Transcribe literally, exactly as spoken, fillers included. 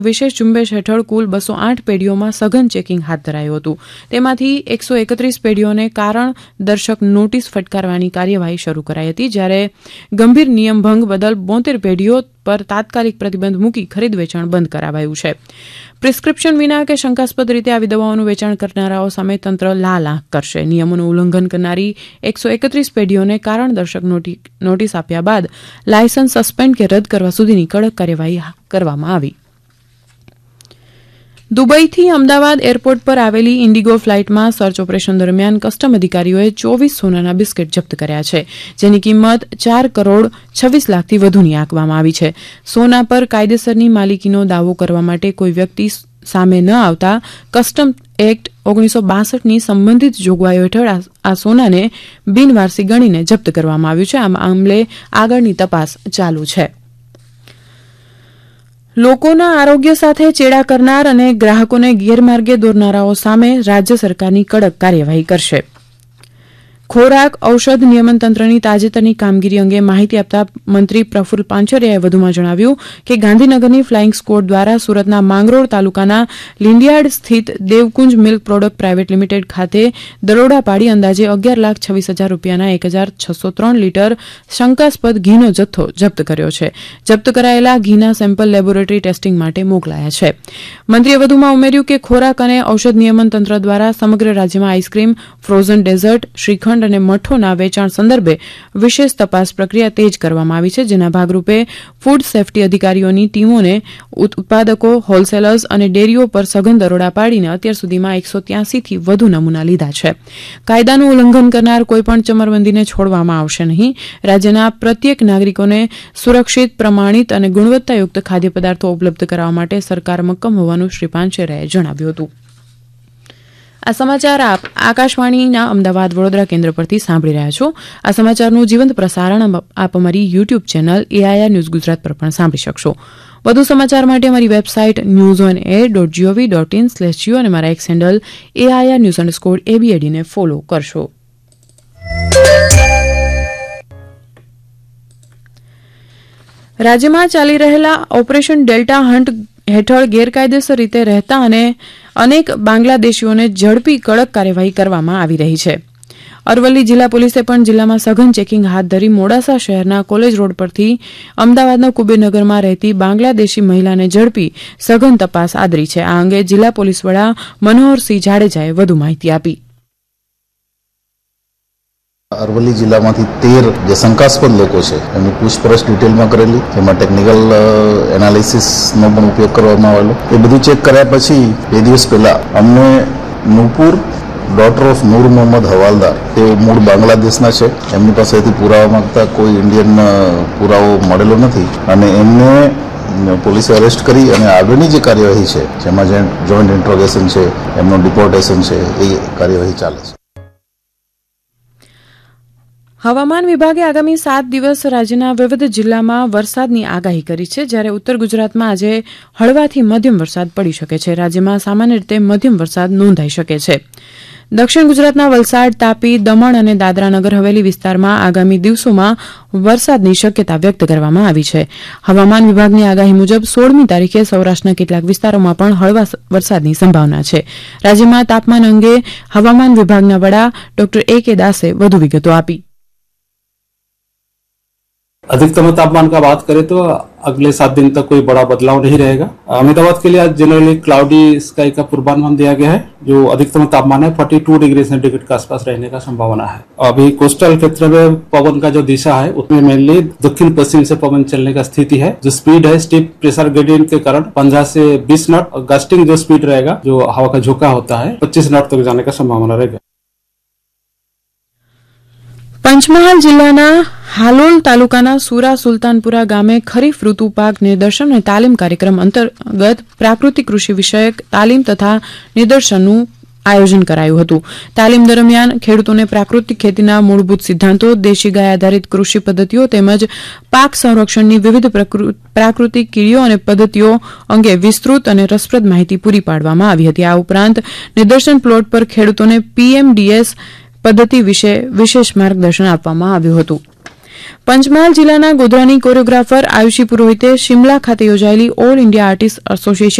વિશેષ ઝુંબેશ હેઠળ કુલ બસો આઠ પેઢીઓમાં સઘન ચેકિંગ હાથ ધરાયું હતું. તેમાંથી એકસો એકત્રીસ પેઢીઓને કારણ દર્શક નોટિસ ફટકારવાની કાર્યવાહી શરૂ કરાઈ હતી, જ્યારે ગંભીર નિયમ ભંગ બદલ બોતેર પેઢીઓ પર તાત્કાલિક પ્રતિબંધ મૂકી ખરીદ વેચાણ બંધ કરાવાયું છે. પ્રિસ્ક્રિપ્શન વિના કે શંકાસ્પદ રીતે આવી દવાઓનું વેચાણ કરનારાઓ સામે તંત્ર લાલ આંખ કરશે. નિયમોનું ઉલ્લંઘન કરનારી એકસો એકત્રીસ પેઢીઓને કારણ દર્શક નોટિસ આપ્યા બાદ લાયસન્સ સસ્પેન્ડ કે રદ કરવા સુધીની કડક કાર્યવાહી કરવામાં આવી. દુબઈથી અમદાવાદ એરપોર્ટ પર આવેલી ઇન્ડિગો ફ્લાઇટમાં સર્ચ ઓપરેશન દરમિયાન કસ્ટમ અધિકારીઓએ ચોવીસ સોનાના બિસ્કીટ જપ્ત કર્યા છે, જેની કિંમત ચાર કરોડ છવ્વીસ લાખથી વધુની આંકવામાં આવી છે. સોના પર કાયદેસરની માલિકીનો દાવો કરવા માટે કોઈ વ્યક્તિ સામે ન આવતા કસ્ટમ એક્ટ ઓગણીસો બાસઠની સંબંધિત જોગવાઈઓ હેઠળ આ સોનાને બિનવારસી ગણીને જપ્ત કરવામાં આવ્યું છે. આ મામલે આગળની તપાસ ચાલુ છે. લોકોના આરોગ્ય સાથે ચેડા કરનાર અને ગ્રાહકોને ગેરમાર્ગે દોરનારાઓ સામે રાજ્ય સરકારની કડક કાર્યવાહી કરશે. ખોરાક ઔષધ નિયમન તંત્રની તાજેતરની કામગીરી અંગે માહિતી આપતા મંત્રી પ્રફુલ્લ પાનછરિયાએ વધુમાં જણાવ્યું કે ગાંધીનગરની ફ્લાઇંગ સ્ક્વોડ દ્વારા સુરતના માંગરોળ તાલુકાના લીંડિયાડ સ્થિત દેવકુંજ મિલ્ક પ્રોડક્ટ પ્રાઇવેટ લિમિટેડ ખાતે દરોડા પાડી અંદાજે અગિયાર લાખ છવ્વીસ હજાર રૂપિયાના એક હજાર છસો ત્રણ લીટર શંકાસ્પદ ઘીનો જથ્થો જપ્ત કર્યો છે. જપ્ત કરાયેલા ઘીના સેમ્પલ લેબોરેટરી ટેસ્ટિંગ માટે મોકલાયા છે. મંત્રીએ વધુમાં ઉમેર્યું કે ખોરાક અને ઔષધ નિયમન તંત્ર દ્વારા સમગ્ર રાજ્યમાં આઈસ્ક્રીમ, ફ્રોઝન ડેઝર્ટ, શ્રીખંડ અને મઠોના વેચાણ સંદર્ભે વિશેષ તપાસ પ્રક્રિયા તેજ કરવામાં આવી છે, જેના ભાગરૂપે ફૂડ સેફટી અધિકારીઓની ટીમોને ઉત્પાદકો, હોલસેલર્સ અને ડેરીઓ પર સઘન દરોડા પાડીને અત્યાર સુધીમાં એકસો ત્યાસીથી વધુ નમૂના લીધા છે. કાયદાનું ઉલ્લંઘન કરનાર કોઈપણ ચમરબંધીને છોડવામાં આવશે નહીં. રાજ્યના પ્રત્યેક નાગરિકોને સુરક્ષિત, પ્રમાણિત અને ગુણવત્તાયુક્ત ખાદ્ય પદાર્થો ઉપલબ્ધ કરાવવા માટે સરકાર મક્કમ હોવાનું શ્રી પાનછરિયાએ જણાવ્યું હતું. આ સમાચાર આપ આકાશવાણીના અમદાવાદ વડોદરા કેન્દ્ર પરથી સાંભળી રહ્યા છો. આ સમાચારનું જીવંત પ્રસારણ આપ અમારી YouTube channel AIR news Gujarat પર પણ સાંભળી શકશો. વધુ સમાચાર માટે અમારી website news on air dot GOV dot in slash Jio અને મારા x handle AIR news underscore એબીએડીને follow કરશો. રાજ્યમાં ચાલી રહેલા ઓપરેશન ડેલ્ટા હન્ટ હેઠળ ગેરકાયદેસર રીતે રહેતા અને અનેક બાંગ્લાદેશીઓને ઝડપી કડક કાર્યવાહી કરવામાં આવી રહી છે. અરવલ્લી જિલ્લા પોલીસે પણ જિલ્લામાં સઘન ચેકિંગ હાથ ધરી મોડાસા શહેરના કોલેજ રોડ પરથી અમદાવાદના કુબેરનગરમાં રહેતી બાંગ્લાદેશી મહિલાને ઝડપી સઘન તપાસ આદરી છે. આ અંગે જિલ્લા પોલીસ વડા મનોહરસિંહ જાડેજાએ વધુ માહિતી આપી. અરવલ્લી જિલ્લામાંથી તેર જે શંકાસ્પદ લોકો છે એમની પૂછપરછ ડિટેલમાં કરેલી, જેમાં ટેકનિકલ એનાલિસિસનો પણ ઉપયોગ કરવામાં આવેલો. એ બધું ચેક કર્યા પછી બે દિવસ પહેલા અમને નૂપુર ડોટર ઓફ નૂર મોહમ્મદ હવાલદાર, તે મૂળ બાંગ્લાદેશના છે, એમની પાસેથી પુરાવા માંગતા કોઈ ઇન્ડિયન પુરાવો મળેલો નથી અને એમને પોલીસે અરેસ્ટ કરી અને આગળની જે કાર્યવાહી છે, જેમાં જે જોઈન્ટ ઇન્ટ્રોગેશન છે, એમનો ડિપોર્ટેશન છે, એ કાર્યવાહી ચાલે છે. હવામાન વિભાગે આગામી સાત દિવસ રાજ્યના વિવિધ જિલ્લામાં વરસાદની આગાહી કરી છે, જ્યારે ઉત્તર ગુજરાતમાં આજે હળવાથી મધ્યમ વરસાદ પડી શકે છે. રાજ્યમાં સામાન્ય રીતે મધ્યમ વરસાદ નોંધાઈ શકે છે. દક્ષિણ ગુજરાતના વલસાડ, તાપી, દમણ અને દાદરા નગર હવેલી વિસ્તારમાં આગામી દિવસોમાં વરસાદની શક્યતા વ્યક્ત કરવામાં આવી છે. હવામાન વિભાગની આગાહી મુજબ સોળમી તારીખે સૌરાષ્ટ્રના કેટલાક વિસ્તારોમાં પણ હળવા વરસાદની સંભાવના છે. રાજ્યમાં તાપમાન અંગે હવામાન વિભાગના વડા ડોક્ટર એ કે દાસે વધુ વિગતો આપી. अधिकतम तापमान का बात करें तो अगले सात दिन तक कोई बड़ा बदलाव नहीं रहेगा. अहमदाबाद के लिए आज जनरली क्लाउडी स्काई का पूर्वानुमान दिया गया है, जो अधिकतम तापमान है बयालीस डिग्री सेंटीग्रेड के आसपास रहने का संभावना है. अभी कोस्टल क्षेत्र में पवन का जो दिशा है उसमें मेनली दक्षिण पश्चिम से पवन चलने का स्थिति है. जो स्पीड है स्टीप प्रेशर ग्रेडियंट के कारण पंद्रह से बीस नॉट, और गस्टिंग जो स्पीड रहेगा, जो हवा का झोंका होता है, पच्चीस नॉट तक जाने का संभावना रहेगा. પંચમહાલ જિલ્લાના હાલોલ તાલુકાના સુરા સુલતાનપુરા ગામે ખરીફ ઋતુ પાક નિદર્શન અને તાલીમ કાર્યક્રમ અંતર્ગત પ્રાકૃતિક કૃષિ વિષયક તાલીમ તથા નિદર્શનનું આયોજન કરાયું હતું. તાલીમ દરમિયાન ખેડૂતોને પ્રાકૃતિક ખેતીના મૂળભૂત સિદ્ધાંતો, દેશી ગાય આધારિત કૃષિ પદ્ધતિઓ તેમજ પાક સંરક્ષણની વિવિધ પ્રાકૃતિક કીડીઓ અને પદ્ધતિઓ અંગે વિસ્તૃત અને રસપ્રદ માહિતી પૂરી પાડવામાં આવી હતી. આ ઉપરાંત નિદર્શન પ્લોટ પર ખેડૂતોને પીએમડીએસ પદ્ધતિ વિશે વિશેષ માર્ગદર્શન આપવામાં આવ્યું હતું. પંચમહાલ જિલ્લાના ગોધરાની કોરિયોગ્રાફર આયુષી પુરોહિતે શિમલા ખાતે યોજાયેલી ઓલ ઇન્ડિયા આર્ટિસ્ટ એસોસિએશન